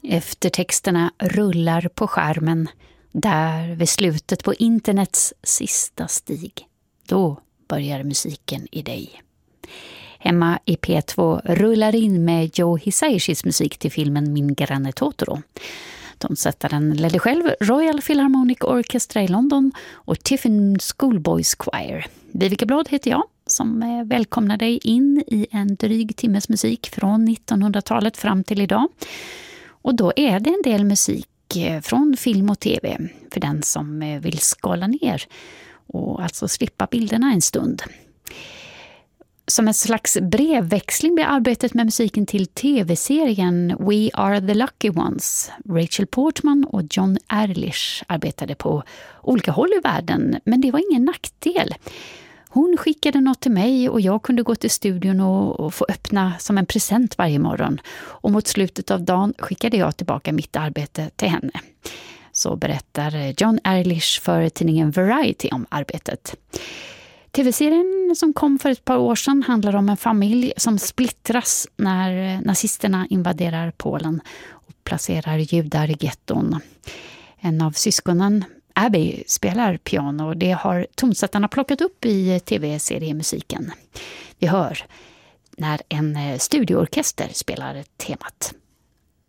Eftertexterna rullar på skärmen, där vid slutet på internets sista stig. Då börjar musiken i dig. Hemma i P2 rullar in med Joe Hisaishis musik till filmen Min granne Totoro. Tonsättaren ledde själv Royal Philharmonic Orchestra i London och Tiffin Schoolboys Choir. Viveka Blad heter jag, som välkomnar dig in i en dryg timmes musik från 1900-talet fram till idag. Och då är det en del musik från film och tv för den som vill skala ner och alltså slippa bilderna en stund. Som en slags brevväxling blir arbetet med musiken till tv-serien We Are the Lucky Ones. Rachel Portman och John Ehrlich arbetade på olika håll i världen, men det var ingen nackdel. Hon skickade något till mig och jag kunde gå till studion och få öppna som en present varje morgon. Och mot slutet av dagen skickade jag tillbaka mitt arbete till henne. Så berättar John Ehrlich för tidningen Variety om arbetet. TV-serien som kom för ett par år sedan handlar om en familj som splittras när nazisterna invaderar Polen och placerar judar i getton. En av syskonen, Abby, spelar piano och det har tonsättarna plockat upp i tv-seriemusiken. Vi hör när en studioorkester spelar temat.